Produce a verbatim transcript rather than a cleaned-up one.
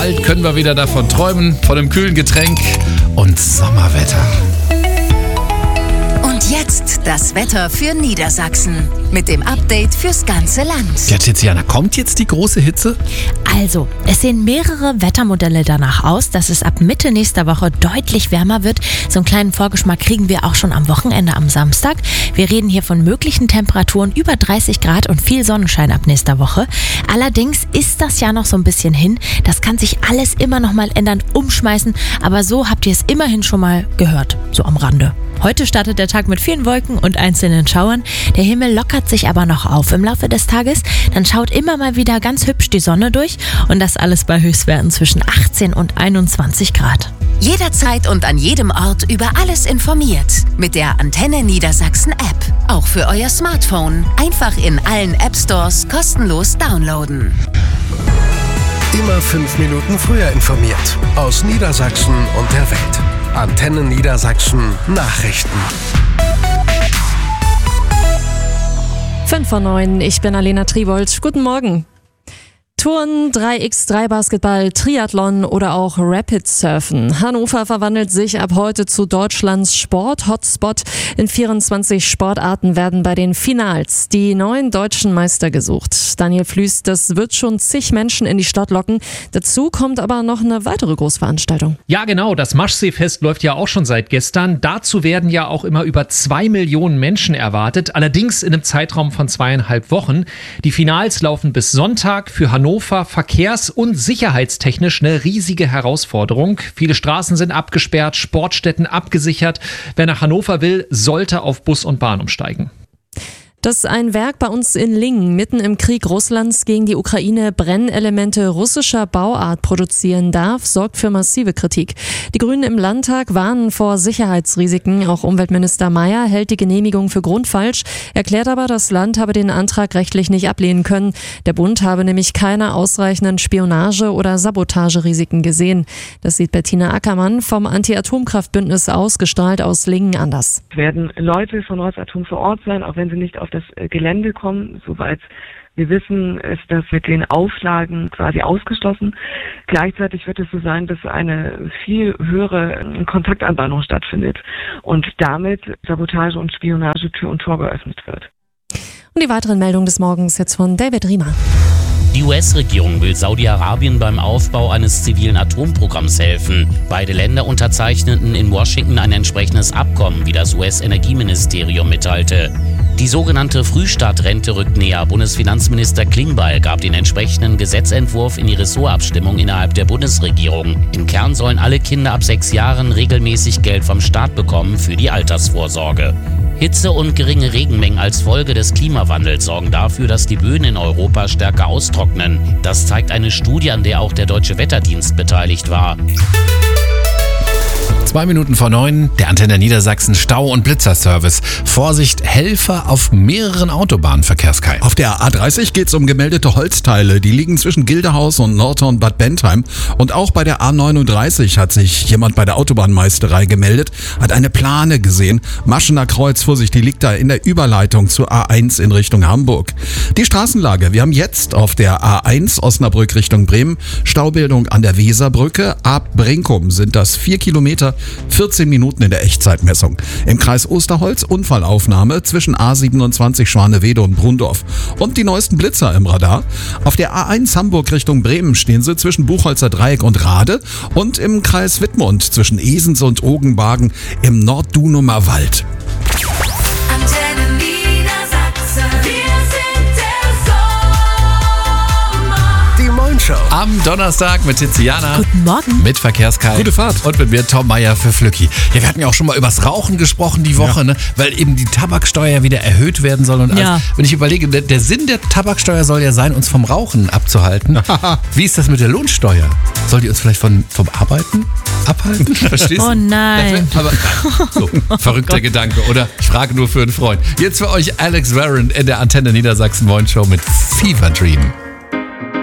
Bald können wir wieder davon träumen, von einem kühlen Getränk und Sommerwetter. Und jetzt das Wetter für Niedersachsen mit dem Update fürs ganze Land. Ja, Tiziana, kommt jetzt die große Hitze? Also, es sehen mehrere Wettermodelle danach aus, dass es ab Mitte nächster Woche deutlich wärmer wird. So einen kleinen Vorgeschmack kriegen wir auch schon am Wochenende am Samstag. Wir reden hier von möglichen Temperaturen über dreißig Grad und viel Sonnenschein ab nächster Woche. Allerdings ist das ja noch so ein bisschen hin. Das kann sich alles immer noch mal ändern, umschmeißen. Aber so habt ihr es immerhin schon mal gehört, so am Rande. Heute startet der Tag mit vielen Wolken und einzelnen Schauern. Der Himmel lockert sich aber noch auf im Laufe des Tages. Dann schaut immer mal wieder ganz hübsch die Sonne durch. Und das alles bei Höchstwerten zwischen achtzehn und einundzwanzig Grad. Jederzeit und an jedem Ort über alles informiert. Mit der Antenne Niedersachsen App. Auch für euer Smartphone. Einfach in allen App Stores kostenlos downloaden. Immer fünf Minuten früher informiert. Aus Niedersachsen und der Welt. Antenne Niedersachsen Nachrichten. fünf vor neun, ich bin Alena Tribold. Guten Morgen. Touren, drei mal drei Basketball, Triathlon oder auch Rapid Surfen. Hannover verwandelt sich ab heute zu Deutschlands Sport-Hotspot. In vierundzwanzig Sportarten werden bei den Finals die neuen deutschen Meister gesucht. Daniel Flüß, das wird schon zig Menschen in die Stadt locken. Dazu kommt aber noch eine weitere Großveranstaltung. Ja genau, das Maschsee-Fest läuft ja auch schon seit gestern. Dazu werden ja auch immer über zwei Millionen Menschen erwartet. Allerdings in einem Zeitraum von zweieinhalb Wochen. Die Finals laufen bis Sonntag. Für Hannover verkehrs- und sicherheitstechnisch eine riesige Herausforderung. Viele Straßen sind abgesperrt, Sportstätten abgesichert. Wer nach Hannover will, sollte auf Bus und Bahn umsteigen. Dass ein Werk bei uns in Lingen mitten im Krieg Russlands gegen die Ukraine Brennelemente russischer Bauart produzieren darf, sorgt für massive Kritik. Die Grünen im Landtag warnen vor Sicherheitsrisiken. Auch Umweltminister Mayer hält die Genehmigung für grundfalsch, erklärt aber, das Land habe den Antrag rechtlich nicht ablehnen können. Der Bund habe nämlich keine ausreichenden Spionage- oder Sabotagerisiken gesehen. Das sieht Bettina Ackermann vom Anti-Atomkraftbündnis ausgestrahlt aus Lingen anders. Es werden Leute von Rosatom vor Ort sein, auch wenn sie nicht auf das Gelände kommen. Soweit wir wissen, ist das mit den Auflagen quasi ausgeschlossen. Gleichzeitig wird es so sein, dass eine viel höhere Kontaktanbahnung stattfindet und damit Sabotage und Spionage Tür und Tor geöffnet wird. Und die weiteren Meldungen des Morgens jetzt von David Riemer. Die U S-Regierung will Saudi-Arabien beim Aufbau eines zivilen Atomprogramms helfen. Beide Länder unterzeichneten in Washington ein entsprechendes Abkommen, wie das U S-Energieministerium mitteilte. Die sogenannte Frühstartrente rückt näher. Bundesfinanzminister Klingbeil gab den entsprechenden Gesetzentwurf in die Ressortabstimmung innerhalb der Bundesregierung. Im Kern sollen alle Kinder ab sechs Jahren regelmäßig Geld vom Staat bekommen für die Altersvorsorge. Hitze und geringe Regenmengen als Folge des Klimawandels sorgen dafür, dass die Böden in Europa stärker austrocknen. Das zeigt eine Studie, an der auch der Deutsche Wetterdienst beteiligt war. Zwei Minuten vor neun, der Antenne Niedersachsen Stau- und Blitzerservice. Vorsicht, Helfer auf mehreren Autobahnverkehrskeilen. Auf der A dreißig geht es um gemeldete Holzteile. Die liegen zwischen Gildehaus und Nordhorn-Bad Bentheim. Und auch bei der A neununddreißig hat sich jemand bei der Autobahnmeisterei gemeldet, hat eine Plane gesehen. Maschener Kreuz, Vorsicht, die liegt da in der Überleitung zur A eins in Richtung Hamburg. Die Straßenlage, wir haben jetzt auf der A eins Osnabrück Richtung Bremen Staubildung an der Weserbrücke. Ab Brinkum sind das vier Kilometer, vierzehn Minuten in der Echtzeitmessung. Im Kreis Osterholz Unfallaufnahme zwischen A siebenundzwanzig Schwanewede und Brunndorf. Und die neuesten Blitzer im Radar. Auf der A eins Hamburg Richtung Bremen stehen sie zwischen Buchholzer Dreieck und Rade und im Kreis Wittmund zwischen Esens und Ogenbagen im Norddunumer Wald. Antenne Niedersachsen. Wir sind der Sommer. Die Moin-Show. Am Donnerstag mit Tiziana. Guten Morgen. Mit Verkehrskai. Gute Fahrt. Und mit mir Tom Meyer für Flücki. Ja, wir hatten ja auch schon mal übers Rauchen gesprochen die Woche, ja. ne? Weil eben die Tabaksteuer ja wieder erhöht werden soll. Und ja. alles. Wenn ich überlege, der, der Sinn der Tabaksteuer soll ja sein, uns vom Rauchen abzuhalten. Wie ist das mit der Lohnsteuer? Soll die uns vielleicht von, vom Arbeiten abhalten? Verstehst du? Oh nein. Das wär, aber nein. So, verrückter oh Gedanke, oder? Ich frage nur für einen Freund. Jetzt für euch Alex Warren in der Antenne Niedersachsen Moin Show mit Fever Dream.